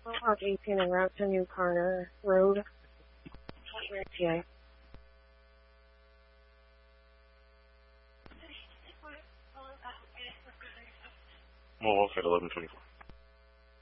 Mohawk 18 en route to New Carner Road, PA. Mohawk at 1124.